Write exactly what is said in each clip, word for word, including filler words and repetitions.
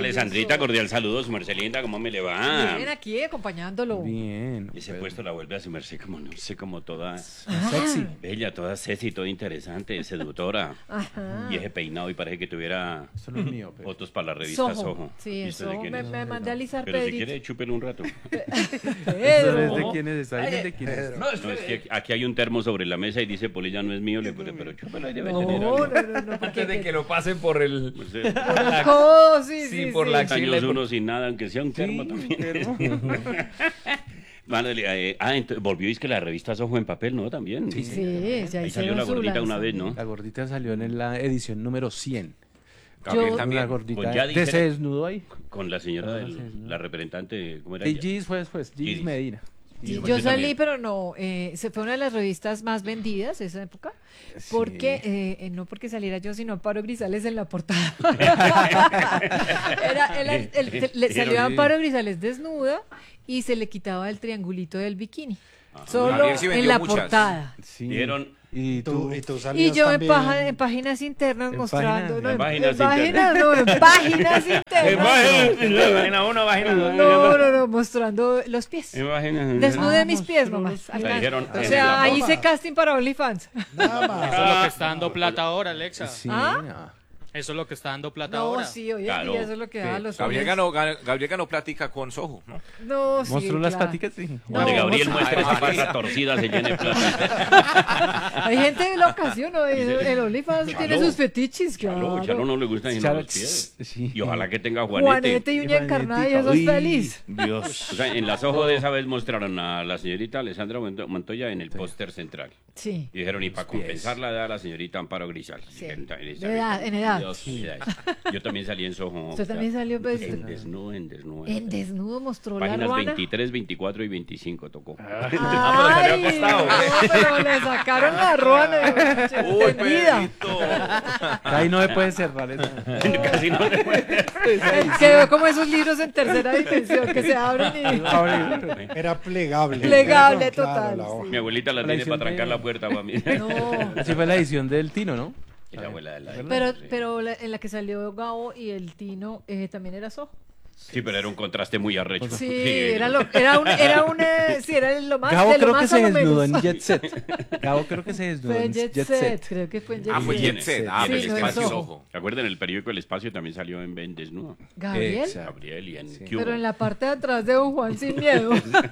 Alessandrita, cordial saludo, su merced linda, ¿cómo me le va? Bien, aquí acompañándolo. Bien. Ese puesto la vuelve a su merced como, no sé, como toda Ah. Sexy. bella, toda sexy, toda interesante, seductora. Ajá. Y ese peinado y parece que tuviera Eso no es mío, pero. fotos para la revista Soho. Soho. Sí, ¿Y en usted de Soho quién me, es? me mandé a alisar Pero si Pedrito. quiere, chúpelo un rato. Eso no Pedro. es de quién es, está bien de quién es. No, es que aquí, aquí hay un termo sobre la mesa y dice, Polilla no es mío, le pone, pero chúpelo ahí debe No, tener no, algo. no, no, porque Antes de que lo pasen por el... No sé, por el codo, sí, Sí, sí, por sí. la- años uno sin nada, aunque sea un termo Sí, también. pero- Vale, eh, ah, entonces, volvió, es que la revista Soho en papel, ¿no? También. Sí, ya Ahí salió hicieron la su gordita una vez, lanzamiento. ¿no? La gordita salió en la edición número cien. Gabriel Yo- también. La gordita Pues ya de- dijera- se desnudó ahí. Con la señora, Ah, del- sí, sí. la representante, ¿cómo era Y ella? Gis fue después, Gis Gis. Medina. Sí, Yo yo también. salí, pero no, eh, se fue una de las revistas más vendidas esa época, porque, eh, eh, no porque saliera yo, sino Amparo Grisales en la portada. Era, era- el- el- le salió Sí. Amparo Grisales desnuda y se le quitaba el triangulito del bikini, Ah. solo Gabriel sí en vendió la muchas. portada. Sí. Dieron- Y tú. y tú Y salías yo en, también. paja- en páginas internas En mostrando, páginas- no, en en, páginas en páginas, no, en páginas internas. Imagina uno, imagina No, no, no, mostrando los pies. Imagina. Desnudé mis pies mostró nomás. los Alcanza. dijeron, O en sea, la ahí moda. hice casting para OnlyFans. Nada más. Eso es lo que está dando plata ahora, Alexa. Sí. ¿Ah? ah. Eso es lo que está dando plata No, ahora. sí, hoy en Claro. día eso es lo que da a los Gabriel hombres. ganó, gan- Gabriel ganó plática con Soho, ¿no? No, sí, Mostró las claro. paticas, sí. Donde No, Gabriel no, muestra esa Ay, pata torcida, se llena de plata. Hay gente de la ocasión, ¿no? El, el OnlyFans Chalo. tiene sus fetiches, claro. Chalo, Chalo no le gusta ni Chalo, los pies. sí. Y ojalá que tenga Juanete. Juanete y uña encarnada y eso es Uy, feliz. Dios. O sea, en las ojos de esa vez mostraron a la señorita Alessandra Monto- Montoya en el póster central. Sí. Y dijeron, y para pies. compensar la edad a la señorita Amparo Grisal. Sí. Dijeron, "En esa De edad, vez". en edad. Dios, edad. Yo también salí en Soho. Usted también salió, pues, En desnudo, en desnudo. En desnudo mostró la Páginas ruana. veintitrés, veinticuatro y veinticinco tocó. Ay, pero salió acostado. no, pero le sacaron la ruana. Uy, tendida. Pedrito. Ahí no se puede cerrar eso. Casi no se puede. Quedó como esos libros en tercera dimensión que se abren y... Era plegable. Plegable, Claro, total, la sí. hoja. Mi abuelita la La tiene edición para trancar de- la puerta para mí. No. Así fue la edición del Tino, ¿no? Es la abuela de la Pero, sí. pero la- en la que salió Gabo y el Tino eh, también era Soho. Sí, pero era un contraste muy arrecho. Sí, era lo, era un, era un, eh, sí, era lo más, Gabo de lo creo que más a se lo desnudó menos. en Jet Set. Gabo creo que se desnudó Fue en en Jet, Set, creo que fue en Jet Ah, fue Set. Jet Set. Ah, Sí, pero el no en espacio Soho. Soho. ¿Recuerdan el periódico El Espacio también salió en Ben Desnudo? Gabriel, Exacto. Gabriel y en Sí. Cuba. pero en la parte de atrás de Don Juan sin miedo.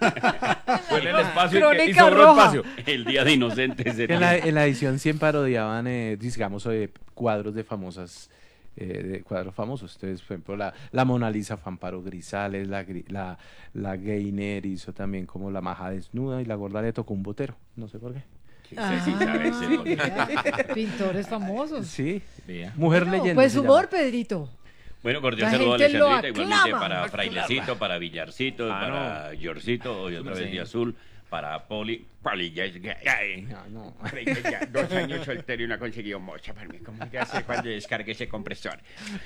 Fue en el espacio y que- y Crónica sobró roja. espacio. El Día de Inocentes. de En la, en la edición cien parodiaban, eh, digamos, eh, cuadros de famosas, eh, de cuadros famosos. Entonces, por ejemplo, la, la Mona Lisa fue Amparo Grisales, la, Gri- la, la Gainer hizo también como la maja desnuda y la gorda le tocó un botero. No sé por qué. Sí, sí, sabe, sí, Ah, porque- mira, pintores famosos. Sí. Vea. Mujer Bueno, leyenda. pues se humor, llama. Pedrito. Bueno, cordial La saludo a gente lo Alessandrita, igualmente aclama. para Frailecito, para Villarcito, Ah, para Yorcito, y otra vez de azul, para Poli. Poli, ya es gay. No, no. Ya, dos años soltero y no ha conseguido mocha para mí. ¿Cómo ya sé cuando descargue ese compresor?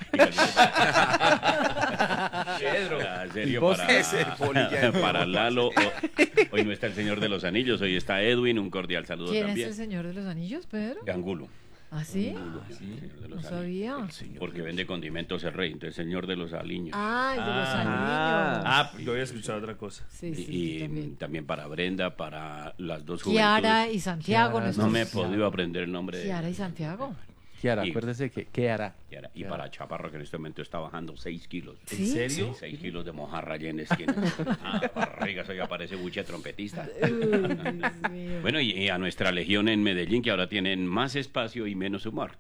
Pedro. serio, ¿Vos? para, Es el Poli, ya. para Lalo. O- hoy no está el Señor de los Anillos, hoy está Edwin. Un cordial saludo ¿Quién también. es el señor de los anillos, Pedro? Gangulo. ¿Ah, sí? Gangulo, sí, el Señor de No los sabía. Anillos. Porque vende condimentos el rey, entonces Señor de los Aliños. Ah, el de los Ah. anillos. Ah, yo había escuchado otra cosa. Sí, sí, y yo también. también para Brenda, para las dos Kiara juventudes. y Santiago. Kiara, nuestros- No me he podido aprender el nombre de Kiara y Santiago. Kiara, Y- acuérdese que ¿qué hará? Kiara. Y para Chaparro, que en este momento está bajando seis kilos. ¿Sí? serio? seis kilos de mojarra allá en la esquina. Ah, barriga, soy aparece buche trompetista. Uy, Dios mío. Bueno, y, y a nuestra legión en Medellín, que ahora tienen más espacio y menos humor.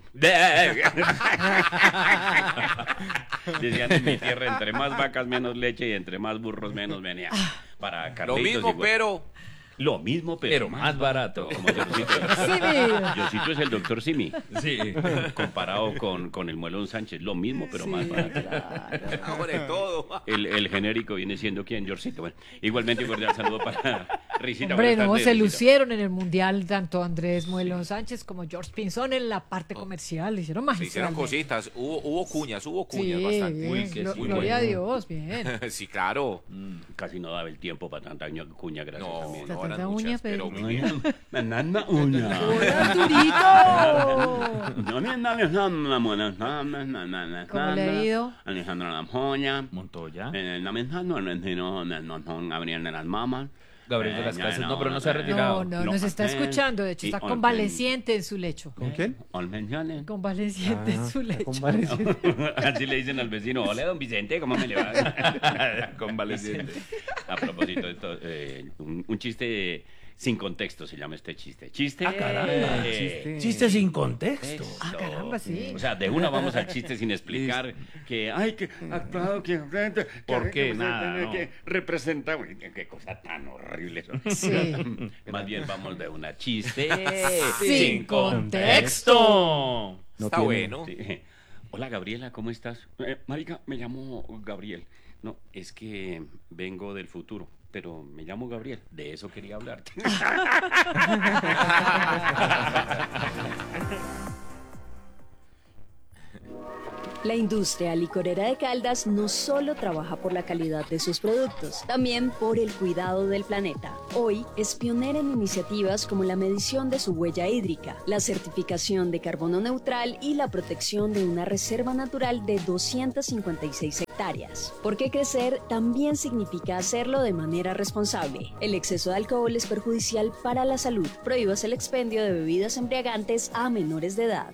Decían en mi tierra, entre más vacas, menos leche, y entre más burros, menos venía. Para Lo Carlitos mismo, igual. pero... Lo mismo, pero, Pero más barato. Como Diosito. Sí, mi- Diosito es el doctor Simi, Sí. comparado con, con el Muelón Sánchez. Lo mismo, pero más Sí, barato. claro. Sobre todo. El, el genérico viene siendo quién, Georgito. Bueno, igualmente un cordial saludo para Risita, Hombre, buenas no, tardes, se Risita. lucieron en el Mundial tanto Andrés Muelón Sánchez como George Pinzón en la parte comercial. Lo hicieron Se hicieron magistralmente. cositas, hubo, hubo cuñas, hubo cuñas Sí, bastante. bien, Uy, qué glo- sí, gloria a bueno. Dios, bien. Sí, claro. Mm, Casi no daba el tiempo para tanta uña- cuña, gracias No, a mí. Tanta no eran uña, muchas, pero- pero muy bien. Nana uña. ¡Hola, Arturito! ¿Cómo le ha ido? Alejandra Lampoña. Montoya. Eh, lamentando el vecino, no, no, no, Gabriel de las Mamas. Gabriel de las Casas. No, pero no se ha eh, retirado. No, no, nos está escuchando. De hecho, Y está Olpen- convaleciente en su lecho. ¿Con quién? Olmeñales. Convaleciente en su lecho. Convaleciente. Así le dicen al vecino, hola don Vicente, ¿cómo me le va? Convaleciente. A propósito de esto, eh, un, un chiste sin contexto se llama este chiste. Chiste. Ah, caramba. eh, Chiste sin contexto. Ah, caramba, sí. O sea, de una vamos al chiste sin explicar que, ay, que actuado, que, que, ¿Por qué? que- Nada, que- no. que representa, uy, qué, qué cosa tan horrible eso. Sí. Más bien vamos de una chiste Sin contexto. Texto. No Está tiene- bueno. Sí. Hola Gabriela, ¿cómo estás? Eh, marica, me llamo Gabriel. No, es que vengo del futuro, pero me llamo Gabriel. De eso quería hablarte. La industria licorera de Caldas no solo trabaja por la calidad de sus productos, también por el cuidado del planeta. Hoy es pionera en iniciativas como la medición de su huella hídrica, la certificación de carbono neutral y la protección de una reserva natural de doscientas cincuenta y seis hectáreas. Porque crecer también significa hacerlo de manera responsable. El exceso de alcohol es perjudicial para la salud. Prohíbas el expendio de bebidas embriagantes a menores de edad.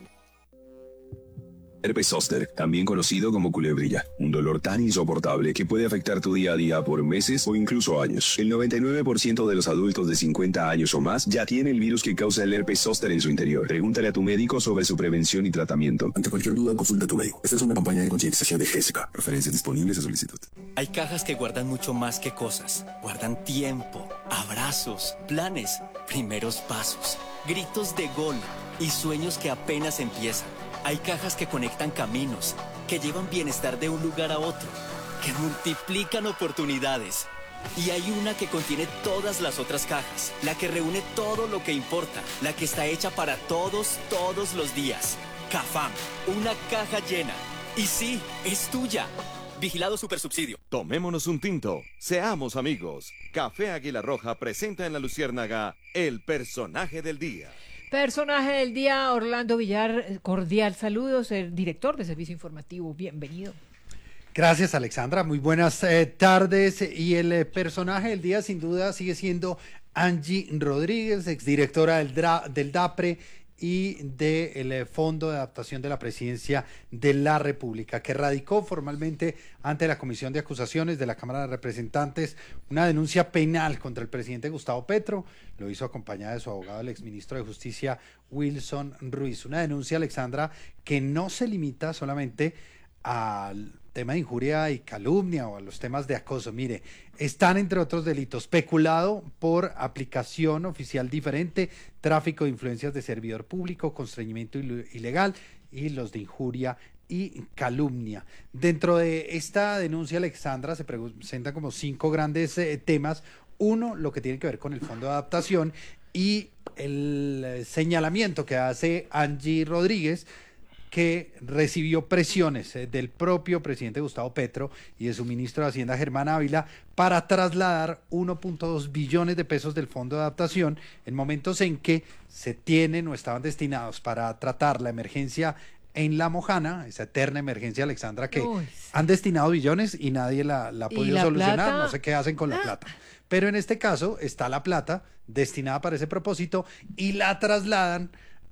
Herpes zóster, también conocido como culebrilla, un dolor tan insoportable que puede afectar tu día a día por meses o incluso años. El noventa y nueve por ciento de los adultos de cincuenta años o más ya tiene el virus que causa el herpes zóster en su interior. Pregúntale a tu médico sobre su prevención y tratamiento. Ante cualquier duda, consulta a tu médico. Esta es una campaña de concientización de Jessica. Referencias disponibles a solicitud. Hay cajas que guardan mucho más que cosas. Guardan tiempo, abrazos, planes, primeros pasos, gritos de gol y sueños que apenas empiezan. Hay cajas que conectan caminos, que llevan bienestar de un lugar a otro, que multiplican oportunidades. Y hay una que contiene todas las otras cajas, la que reúne todo lo que importa, la que está hecha para todos, todos los días. Cafam, una caja llena. Y sí, es tuya. Vigilado Supersubsidio. Tomémonos un tinto, seamos amigos. Café Águila Roja presenta en La Luciérnaga el personaje del día. Personaje del día, Orlando Villar, cordial saludos, el director de Servicio Informativo, bienvenido. Gracias, Alexandra, muy buenas eh, tardes. Y el eh, personaje del día sin duda sigue siendo Angie Rodríguez, exdirectora del, Dra- del DAPRE y del eh, Fondo de Adaptación de la Presidencia de la República, que radicó formalmente ante la Comisión de Acusaciones de la Cámara de Representantes una denuncia penal contra el presidente Gustavo Petro. Lo hizo acompañada de su abogado, el exministro de Justicia, Wilson Ruiz. Una denuncia, Alexandra, que no se limita solamente al tema de injuria y calumnia o a los temas de acoso. Mire, están entre otros delitos peculado por aplicación oficial diferente, tráfico de influencias de servidor público, constreñimiento il- ilegal y los de injuria y calumnia. Dentro de esta denuncia, Alexandra, se presentan como cinco grandes eh, temas. Uno, lo que tiene que ver con el Fondo de Adaptación y el eh, señalamiento que hace Angie Rodríguez, que recibió presiones eh, del propio presidente Gustavo Petro y de su ministro de Hacienda Germán Ávila para trasladar uno punto dos billones de pesos del Fondo de Adaptación en momentos en que se tienen o estaban destinados para tratar la emergencia en La Mojana, esa eterna emergencia, Alexandra, que Uy, sí. han destinado billones y nadie la, la ha ¿Y podido la solucionar, plata? no sé qué hacen con la plata. Pero en este caso está la plata destinada para ese propósito y la trasladan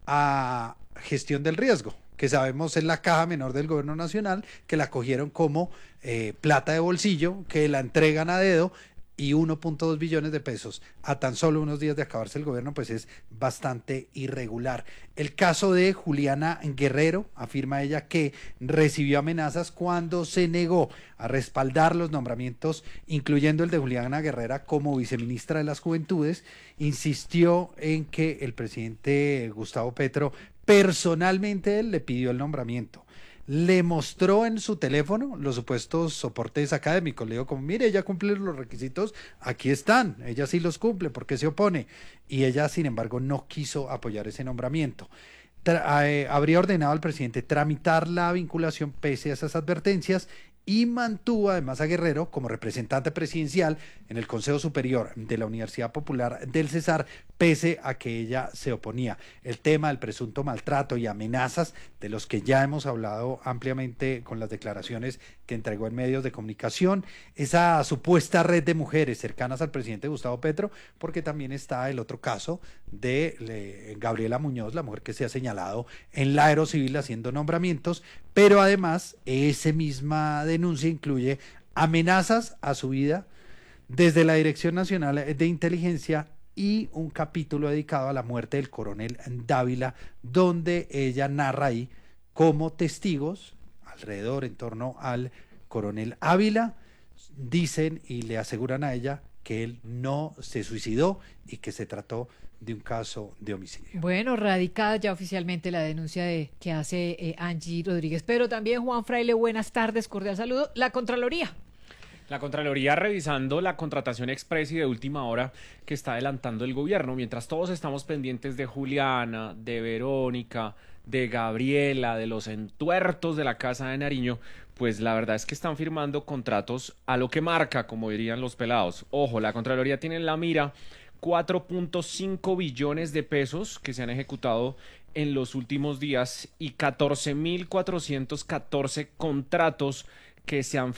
a gestión del riesgo, que sabemos es la caja menor del gobierno nacional, que la cogieron como eh, plata de bolsillo, que la entregan a dedo, y uno punto dos billones de pesos a tan solo unos días de acabarse el gobierno, pues es bastante irregular. El caso de Juliana Guerrero, afirma ella que recibió amenazas cuando se negó a respaldar los nombramientos, incluyendo el de Juliana Guerrera como viceministra de las Juventudes. Insistió en que el presidente Gustavo Petro personalmente le pidió el nombramiento. le mostró en su teléfono los supuestos soportes académicos. Le dijo como, mire, ella cumple los requisitos, aquí están, ella sí los cumple, ¿por qué se opone? Y ella, sin embargo, no quiso apoyar ese nombramiento. Tra- eh, habría ordenado al presidente tramitar la vinculación pese a esas advertencias y mantuvo además a Guerrero como representante presidencial en el Consejo Superior de la Universidad Popular del Cesar, pese a que ella se oponía. El tema del presunto maltrato y amenazas, de los que ya hemos hablado ampliamente con las declaraciones que entregó en medios de comunicación, esa supuesta red de mujeres cercanas al presidente Gustavo Petro, porque también está el otro caso de eh, Gabriela Muñoz, la mujer que se ha señalado en la Aerocivil haciendo nombramientos, pero además esa misma denuncia incluye amenazas a su vida desde la Dirección Nacional de Inteligencia y un capítulo dedicado a la muerte del coronel Dávila, donde ella narra ahí como testigos alrededor en torno al coronel Ávila dicen y le aseguran a ella que él no se suicidó y que se trató de un caso de homicidio. Bueno, radicada ya oficialmente la denuncia de que hace eh, Angie Rodríguez, pero también Juan Fraile, buenas tardes, cordial saludo. La Contraloría. La Contraloría revisando la contratación express y de última hora que está adelantando el gobierno, mientras todos estamos pendientes de Juliana, de Verónica, de Gabriela, de los entuertos de la Casa de Nariño, pues la verdad es que están firmando contratos a lo que marca, como dirían los pelados. Ojo, la Contraloría tiene en la mira cuatro punto cinco billones de pesos que se han ejecutado en los últimos días y catorce mil cuatrocientos catorce contratos que se han